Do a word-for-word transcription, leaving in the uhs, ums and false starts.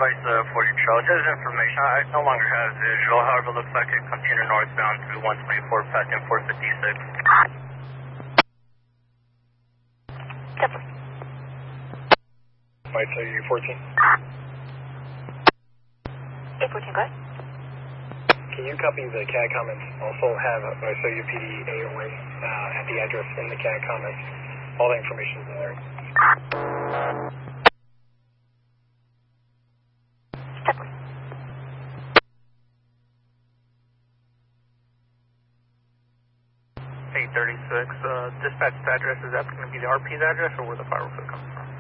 advise uh, for your Charlie. Just information. I no longer have visual. However, it looks like it continue northbound through one twenty-four, passing four fifty-six. Might say U fourteen. eight fourteen, go ahead. Can you copy the C A D comments? Also have uh, my S O U P D A O A uh, at the address in the C A D comments. All the information is in there. eight thirty-six, uh, dispatch address, is that going to be the R P's address or where the fire was coming from?